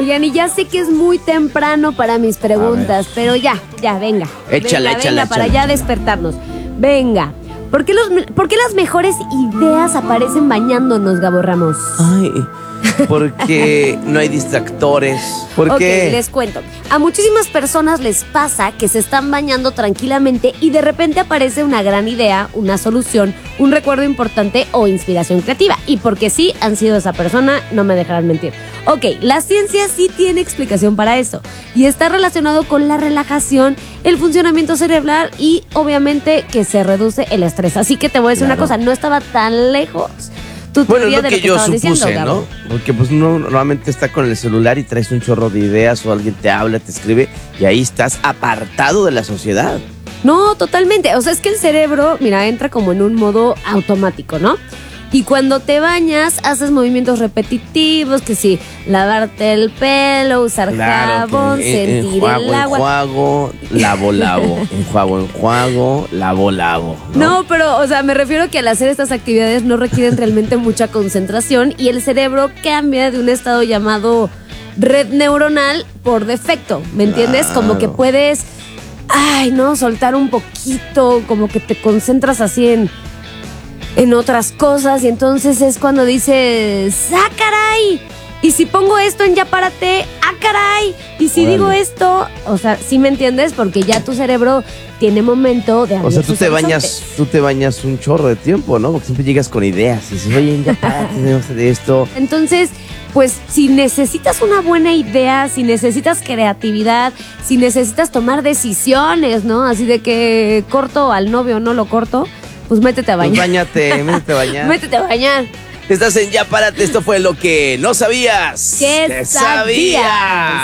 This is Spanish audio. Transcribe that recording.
Oigan, y ya sé que es muy temprano para mis preguntas, pero ya, venga. Échala. Para ya despertarnos. Venga. ¿Por qué las mejores ideas aparecen bañándonos, Gabo Ramos? Ay, porque no hay distractores. ¿Por qué? Ok, les cuento. A muchísimas personas les pasa que se están bañando tranquilamente y de repente aparece una gran idea, una solución, un recuerdo importante o inspiración creativa. Y porque sí han sido esa persona, no me dejarán mentir. Ok, la ciencia sí tiene explicación para eso y está relacionado con la relajación, el funcionamiento cerebral y obviamente que se reduce el estrés. Así que te voy a decir una cosa, no estaba tan lejos tu teoría es lo de que lo que yo estabas supuse, diciendo, Gabo. ¿no? Porque pues uno normalmente está con el celular y traes un chorro de ideas o alguien te habla, te escribe y ahí estás apartado de la sociedad. No, totalmente. O sea, es que el cerebro, mira, entra como en un modo automático, ¿no? Y cuando te bañas, haces movimientos repetitivos, que sí, lavarte el pelo, usar jabón, sentir el agua. Enjuago, lavo. Enjuago, lavo. No, pero, o sea, me refiero que al hacer estas actividades no requieren realmente mucha concentración y el cerebro cambia de un estado llamado red neuronal por defecto, ¿me entiendes? Como que puedes, soltar un poquito, como que te concentras así en otras cosas y entonces es cuando dices, ¡ah, caray! Y si pongo esto en ya párate, ¡ah, caray! Y si digo esto, o sea, ¿sí me entiendes? Porque ya tu cerebro tiene momento de abrir. O sea, tú te bañas un chorro de tiempo, ¿no? Porque siempre llegas con ideas y dices, oye, ya párate, tenemos de esto. Entonces, pues si necesitas una buena idea, si necesitas creatividad, si necesitas tomar decisiones, ¿no? Así de que corto al novio o no lo corto, pues métete a bañar. Pues métete a bañar. Métete a bañar. Estás en Ya Párate, esto fue lo que no sabías. ¿Qué sabías?